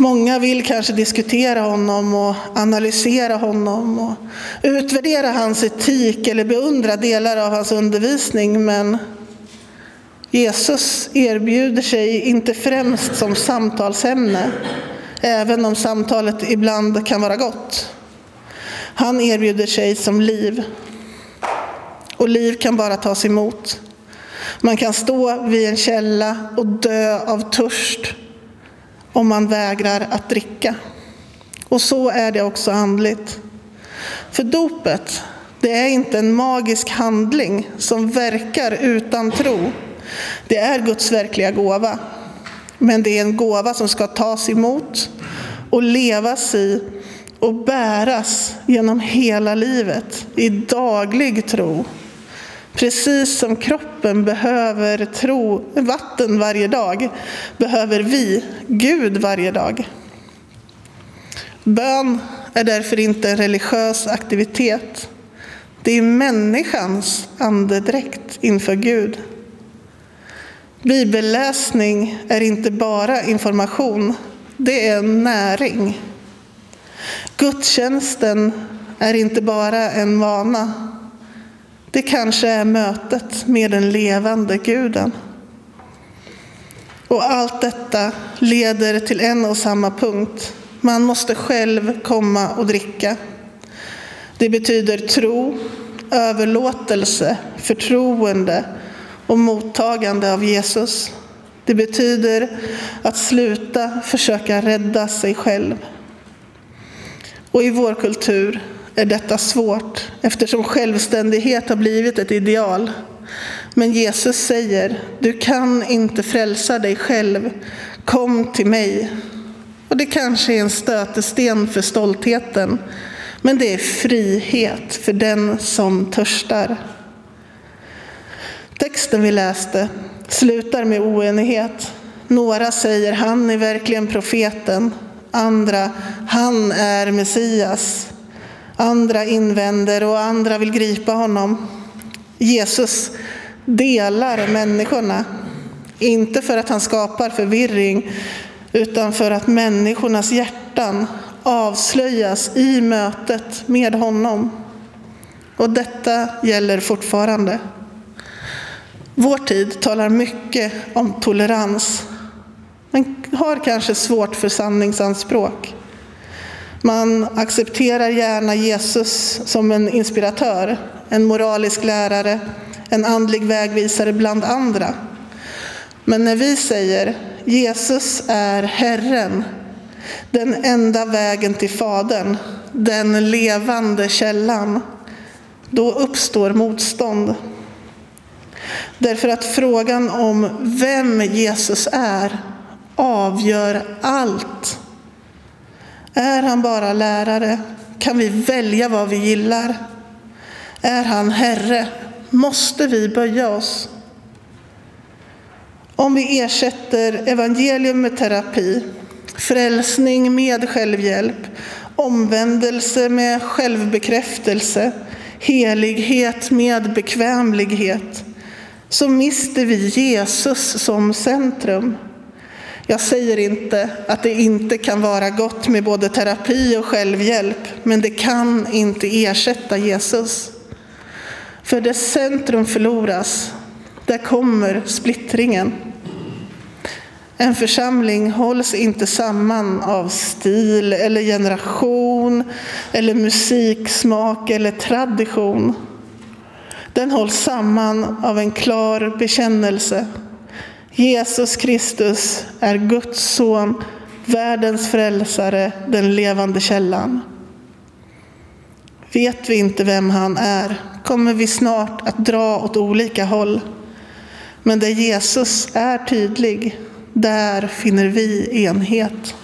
Många vill kanske diskutera honom och analysera honom och utvärdera hans etik eller beundra delar av hans undervisning, men Jesus erbjuder sig inte främst som samtalsämne, även om samtalet ibland kan vara gott. Han erbjuder sig som liv. Och liv kan bara tas emot. Man kan stå vid en källa och dö av törst om man vägrar att dricka. Och så är det också andligt. För dopet, det är inte en magisk handling som verkar utan tro. Det är Guds verkliga gåva. Men det är en gåva som ska tas emot och levas i och bäras genom hela livet i daglig tro. Precis som kroppen behöver vatten varje dag, behöver vi Gud varje dag. Bön är därför inte en religiös aktivitet. Det är människans andedräkt inför Gud. Bibelläsning är inte bara information, det är en näring. Gudstjänsten är inte bara en vana. Det kanske är mötet med den levande Guden. Och allt detta leder till en och samma punkt. Man måste själv komma och dricka. Det betyder tro, överlåtelse, förtroende och mottagande av Jesus. Det betyder att sluta försöka rädda sig själv. Och i vår kultur är detta svårt eftersom självständighet har blivit ett ideal. Men Jesus säger, du kan inte frälsa dig själv, kom till mig. Och det kanske är en stötesten för stoltheten, men det är frihet för den som törstar. Texten vi läste slutar med oenighet. Några säger, han är verkligen profeten. Andra, han är Messias. Andra invänder och andra vill gripa honom. Jesus delar människorna. Inte för att han skapar förvirring, utan för att människornas hjärtan avslöjas i mötet med honom. Och detta gäller fortfarande. Vår tid talar mycket om tolerans, men har kanske svårt för sanningsanspråk. Man accepterar gärna Jesus som en inspiratör, en moralisk lärare, en andlig vägvisare bland andra. Men när vi säger Jesus är Herren, den enda vägen till Fadern, den levande källan, då uppstår motstånd. Därför att frågan om vem Jesus är avgör allt. Är han bara lärare? Kan vi välja vad vi gillar? Är han Herre? Måste vi böja oss? Om vi ersätter evangelium med terapi, frälsning med självhjälp, omvändelse med självbekräftelse, helighet med bekvämlighet, så mister vi Jesus som centrum. Jag säger inte att det inte kan vara gott med både terapi och självhjälp, men det kan inte ersätta Jesus. För dess centrum förloras, där kommer splittringen. En församling hålls inte samman av stil eller generation eller musiksmak eller tradition. Den hålls samman av en klar bekännelse. Jesus Kristus är Guds son, världens frälsare, den levande källan. Vet vi inte vem han är, kommer vi snart att dra åt olika håll. Men där Jesus är tydlig, där finner vi enhet.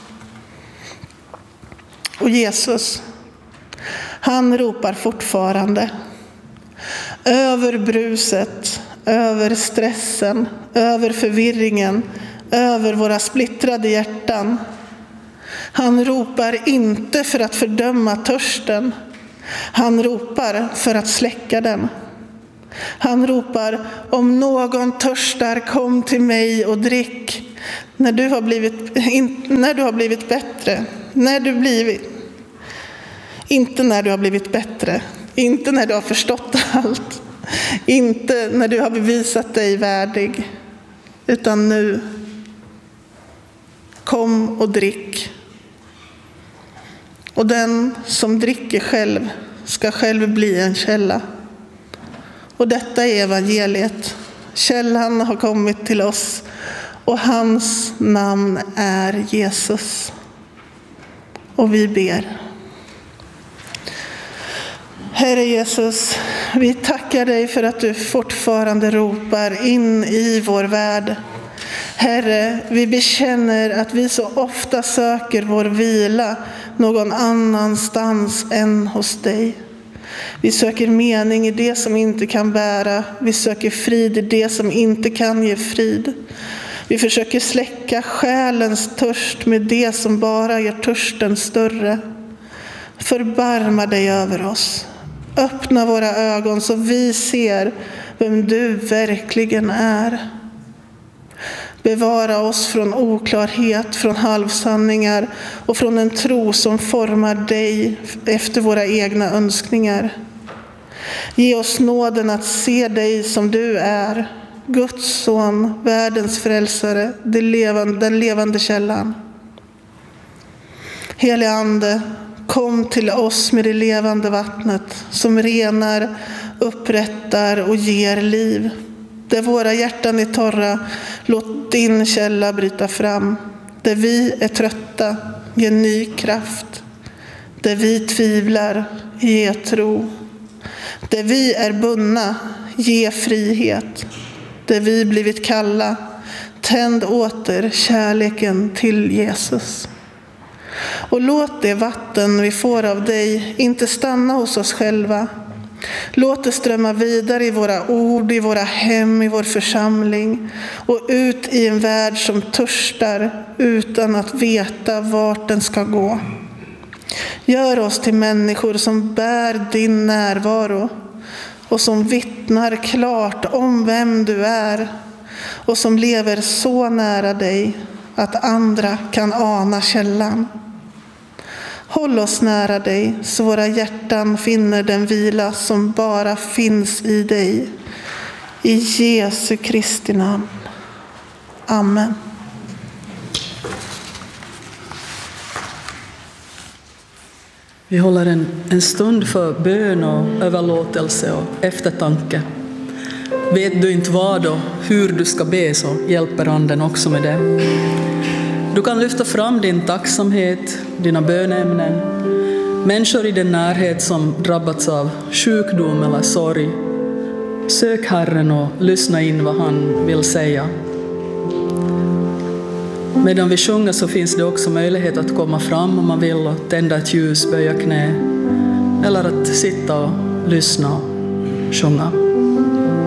Och Jesus, han ropar fortfarande. Över bruset, över stressen, över förvirringen, över våra splittrade hjärtan. Han ropar inte för att fördöma törsten. Han ropar för att släcka den. Han ropar, om någon törstar, kom till mig och drick. När du har blivit bättre, inte när du har blivit bättre, inte när du har förstått allt, inte när du har bevisat dig värdig, utan nu. Kom och drick. Och den som dricker själv ska själv bli en källa. Och detta är evangeliet. Källan har kommit till oss och hans namn är Jesus. Och vi ber. Herre Jesus, vi tackar dig för att du fortfarande ropar in i vår värld. Herre, vi bekänner att vi så ofta söker vår vila någon annanstans än hos dig. Vi söker mening i det som inte kan bära. Vi söker frid i det som inte kan ge frid. Vi försöker släcka själens törst med det som bara gör törsten större. Förbarma dig över oss. Öppna våra ögon så vi ser vem du verkligen är. Bevara oss från oklarhet, från halvsanningar och från en tro som formar dig efter våra egna önskningar. Ge oss nåden att se dig som du är, Guds son, världens frälsare, den levande källan. Helige Ande, kom till oss med det levande vattnet som renar, upprättar och ger liv. Där våra hjärtan är torra, låt din källa bryta fram. Där vi är trötta, ge ny kraft. Där vi tvivlar, ge tro. Där vi är bundna, ge frihet. Där vi blivit kalla, tänd åter kärleken till Jesus. Och låt det vatten vi får av dig inte stanna hos oss själva. Låt det strömma vidare i våra ord, i våra hem, i vår församling och ut i en värld som törstar utan att veta vart den ska gå. Gör oss till människor som bär din närvaro och som vittnar klart om vem du är och som lever så nära dig att andra kan ana källan. Håll oss nära dig så våra hjärtan finner den vila som bara finns i dig. I Jesu Kristi namn. Amen. Vi håller en stund för bön och överlåtelse och eftertanke. Vet du inte vad och hur du ska be, så hjälper Anden också med det. Du kan lyfta fram din tacksamhet, dina bönämnen, människor i din närhet som drabbats av sjukdom eller sorg. Sök Herren och lyssna in vad han vill säga. Medan vi sjunger så finns det också möjlighet att komma fram om man vill och tända ett ljus, böja knä eller att sitta och lyssna och sjunga.